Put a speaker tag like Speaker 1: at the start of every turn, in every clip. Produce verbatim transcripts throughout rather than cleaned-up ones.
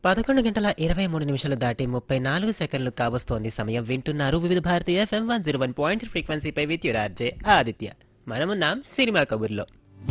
Speaker 1: పదకొండు గంటల ఇరవై మూడు నిమిషాలు దాటి ముప్పై నాలుగు సెకండ్లు కావస్తోంది సమయం. వింటున్నారు వివిధ Bharati FM one zero one point ఫ్రీక్వెన్సీపై with your RJ Aditya. మనమున్నాం సినిమా కబుర్లో.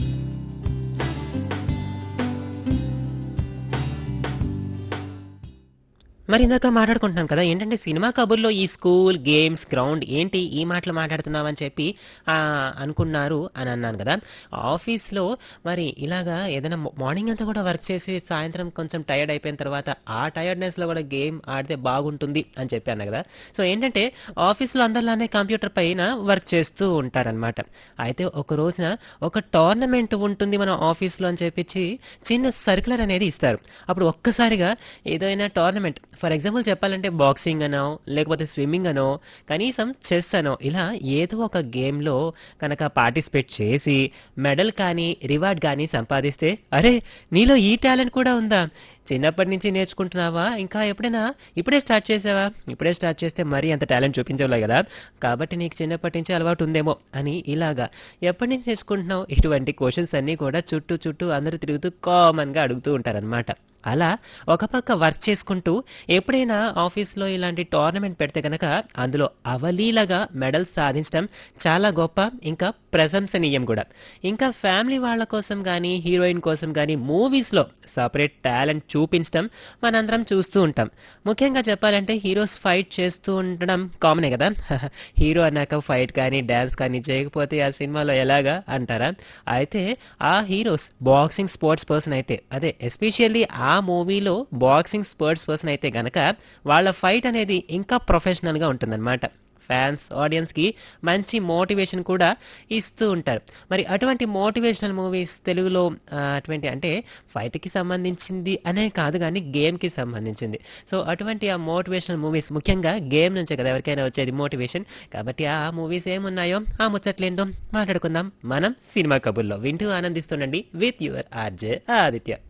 Speaker 1: మరి ఇందాక మాట్లాడుకుంటున్నాం కదా, ఏంటంటే సినిమా కబుర్లో ఈ స్కూల్ గేమ్స్ గ్రౌండ్ ఏంటి ఈ మాటలు మాట్లాడుతున్నామని చెప్పి ఆ, అనుకున్నారు అని అన్నాను కదా. ఆఫీస్లో మరి ఇలాగా ఏదైనా మార్నింగ్ అంతా కూడా వర్క్ చేసి సాయంత్రం కొంచెం టైర్డ్ అయిపోయిన తర్వాత ఆ టైర్డ్నెస్లో కూడా గేమ్ ఆడితే బాగుంటుంది అని చెప్పాను కదా. సో ఏంటంటే ఆఫీస్లో అందరిలానే కంప్యూటర్ పైన వర్క్ చేస్తూ ఉంటారనమాట. అయితే ఒక రోజున ఒక టోర్నమెంట్ ఉంటుంది మన ఆఫీస్లో అని చెప్పించి చిన్న సర్క్యులర్ అనేది ఇస్తారు. అప్పుడు ఒక్కసారిగా ఏదైనా టోర్నమెంట్, ఫర్ ఎగ్జాంపుల్ చెప్పాలంటే బాక్సింగ్ అనో లేకపోతే స్విమ్మింగ్ అనో కనీసం చెస్ అనో ఇలా ఏదో ఒక గేమ్లో కనుక పార్టిసిపేట్ చేసి మెడల్ కానీ రివార్డ్ కానీ సంపాదిస్తే, అరే నీలో ఈ టాలెంట్ కూడా ఉందా, చిన్నప్పటి నుంచి నేర్చుకుంటున్నావా, ఇంకా ఎప్పుడైనా ఇప్పుడే స్టార్ట్ చేసావా, ఇప్పుడే స్టార్ట్ చేస్తే మరీ అంత టాలెంట్ చూపించలే కదా, కాబట్టి నీకు చిన్నప్పటి నుంచి అలవాటు ఉందేమో అని ఇలాగా ఎప్పటి నుంచి నేర్చుకుంటున్నావు, ఇటువంటి క్వశ్చన్స్ అన్నీ కూడా చుట్టూ చుట్టూ అందరూ తిరుగుతూ కామన్గా అడుగుతూ ఉంటారనమాట. అలా ఒక పక్క వర్క్ చేసుకుంటూ ఎప్పుడైనా ఆఫీస్లో ఇలాంటి టోర్నమెంట్ పెడితే కనుక అందులో అవలీలగా మెడల్ సాధించడం చాలా గొప్ప, ఇంకా ప్రశంసనీయం కూడా. ఇంకా ఫ్యామిలీ వాళ్ళ కోసం కానీ హీరోయిన్ కోసం కానీ మూవీస్లో సపరేట్ టాలెంట్ చూపించడం మనందరం చూస్తూ ఉంటాం. ముఖ్యంగా చెప్పాలంటే హీరోస్ ఫైట్ చేస్తూ ఉండడం కామనే కదా. హీరో అన్నాక ఫైట్ కానీ డ్యాన్స్ కానీ చేయకపోతే ఆ సినిమాలో ఎలాగా అంటారా. అయితే ఆ హీరోస్ బాక్సింగ్ స్పోర్ట్స్ పర్సన్ అయితే, అదే ఎస్పెషల్లీ ఆ మూవీలో బాక్సింగ్ స్పోర్ట్స్ పర్సన్ అయితే గనక వాళ్ళ ఫైట్ అనేది ఇంకా ప్రొఫెషనల్గా ఉంటుందన్నమాట. ఫ్యాన్స్ ఆడియన్స్కి మంచి మోటివేషన్ కూడా ఇస్తూ ఉంటారు. మరి అటువంటి మోటివేషనల్ మూవీస్ తెలుగులో ఆ, అటువంటి అంటే ఫైట్కి సంబంధించింది అనే కాదు కానీ గేమ్కి సంబంధించింది. సో అటువంటి ఆ మోటివేషనల్ మూవీస్ ముఖ్యంగా గేమ్ నుంచే కదా ఎవరికైనా వచ్చేది మోటివేషన్. కాబట్టి ఆ మూవీస్ ఏమున్నాయో ఆ ముచ్చట్లేందో మాట్లాడుకుందాం మనం సినిమా కబుర్లో. వింటూ ఆనందిస్తుండండి విత్ యువర్ ఆర్జే ఆదిత్య.